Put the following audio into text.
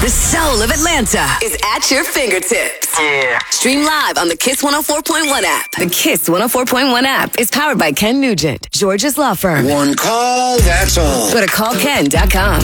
The soul of Atlanta is at your fingertips. Yeah. Stream live on the Kiss 104.1 app. The Kiss 104.1 app is powered by Ken Nugent, George's Law Firm. One call, that's all. Go to callken.com.